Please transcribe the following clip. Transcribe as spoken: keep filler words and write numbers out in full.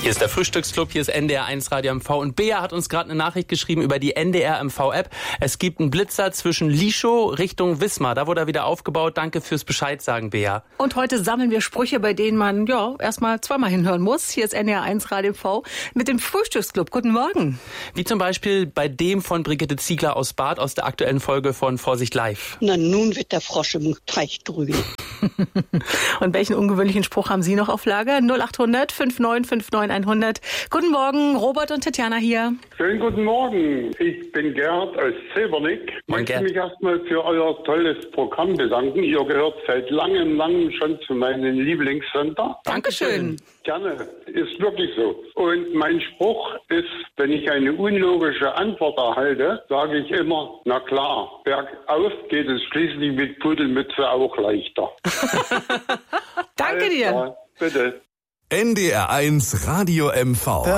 Hier ist der Frühstücksclub, hier ist N D R eins Radio M V und Bea hat uns gerade eine Nachricht geschrieben über die N D R M V-App. Es gibt einen Blitzer zwischen Lischow Richtung Wismar. Da wurde er wieder aufgebaut. Danke fürs Bescheid sagen, Bea. Und heute sammeln wir Sprüche, bei denen man ja erstmal zweimal hinhören muss. Hier ist N D R eins Radio M V mit dem Frühstücksclub. Guten Morgen. Wie zum Beispiel bei dem von Brigitte Ziegler aus Bad aus der aktuellen Folge von Vorsicht Live. Na, nun wird der Frosch im Teich grün. Und welchen ungewöhnlichen Spruch haben Sie noch auf Lager? null acht hundert fünf neun fünf neun hundert. Guten Morgen, Robert und Tatjana hier. Schönen guten Morgen. Ich bin Gerd aus Silbernick. Ich möchte Gerd. mich erstmal für euer tolles Programm bedanken. Ihr gehört seit langem, langem schon zu meinen Lieblingssender. Dankeschön. Gerne, ist wirklich so. Und mein Spruch ist, wenn ich eine unlogische Antwort erhalte, sage ich immer, na klar, bergauf geht es schließlich mit Pudelmütze auch leichter. Danke dir. Also, bitte. N D R eins Radio M V.